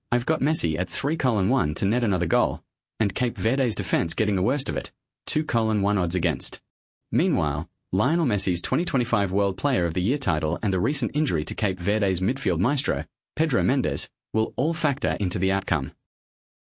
I've got Messi at 3:1 to net another goal, and Cape Verde's defense getting the worst of it, 2:1 odds against. Meanwhile, Lionel Messi's 2025 World Player of the Year title and the recent injury to Cape Verde's midfield maestro, Pedro Mendes, will all factor into the outcome.